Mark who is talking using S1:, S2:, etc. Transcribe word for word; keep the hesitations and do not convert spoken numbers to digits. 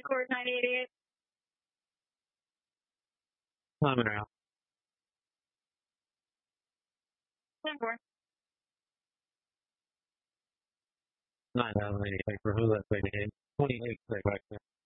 S1: Court nine eighty-eight.
S2: Climbing around.
S1: ten four.
S2: nine thousand eighty-eight for who that's eighty-eight. twenty-eight, back there.